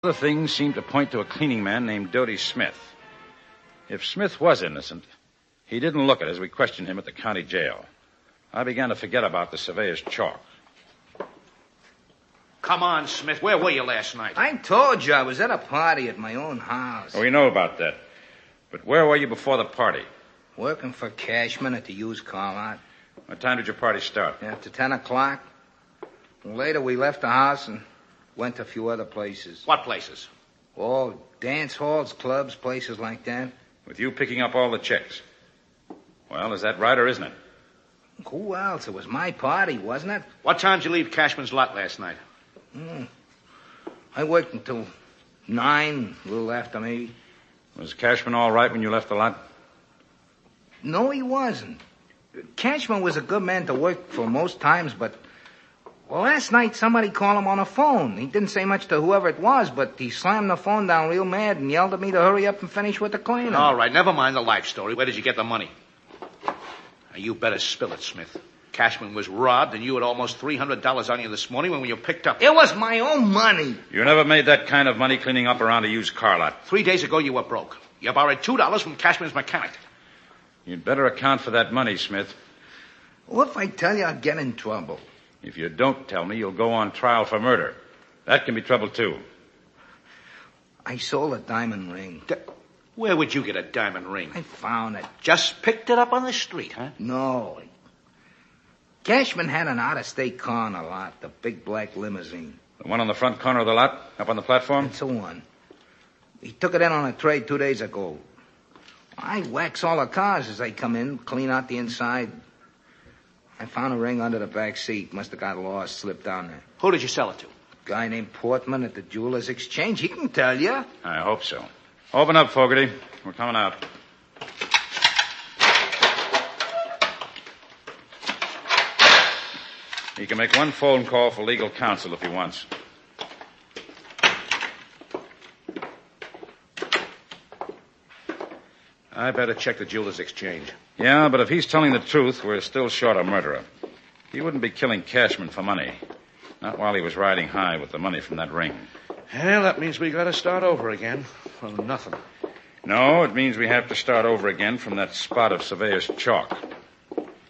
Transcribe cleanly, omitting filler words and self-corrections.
Other things seemed to point to a cleaning man named Dodie Smith. If Smith was innocent, he didn't look it as we questioned him at the county jail. I began to forget about the surveyor's chalk. Come on, Smith. Where were you last night? I told you I was at a party at my own house. Oh, we know about that. But where were you before the party? Working for Cashman at the used car lot. What time did your party start? After 10 o'clock. Later, we left the house and went to a few other places. What places? Oh, dance halls, clubs, places like that. With you picking up all the checks. Well, is that right or isn't it? Who else? It was my party, wasn't it? What time did you leave Cashman's lot last night? I worked until 9, a little after maybe. Was Cashman all right when you left the lot? No, he wasn't. Cashman was a good man to work for most times, but... Well, last night somebody called him on the phone. He didn't say much to whoever it was, but he slammed the phone down real mad and yelled at me to hurry up and finish with the cleaning. All right, never mind the life story. Where did you get the money? Now, you better spill it, Smith. Cashman was robbed, and you had almost $300 on you this morning when you picked up... It was my own money. You never made that kind of money cleaning up around a used car lot. 3 days ago, you were broke. You borrowed $2 from Cashman's mechanic. You'd better account for that money, Smith. What if I tell you I'll get in trouble? If you don't tell me, you'll go on trial for murder. That can be trouble, too. I sold a diamond ring. Where would you get a diamond ring? I found it. Just picked it up on the street, huh? No. Cashman had an out-of-state car on the lot, the big black limousine. The one on the front corner of the lot, up on the platform? That's the one. He took it in on a trade 2 days ago. I wax all the cars as they come in, clean out the inside. I found a ring under the back seat. Must have got lost, slipped down there. Who did you sell it to? Guy named Portman at the Jewelers Exchange. He can tell you. I hope so. Open up, Fogarty. We're coming out. He can make one phone call for legal counsel if he wants. I better check the Jewelers Exchange. Yeah, but if he's telling the truth, we're still short a murderer. He wouldn't be killing Cashman for money. Not while he was riding high with the money from that ring. Well, that means we gotta start over again from nothing. No, it means we have to start over again from that spot of surveyor's chalk.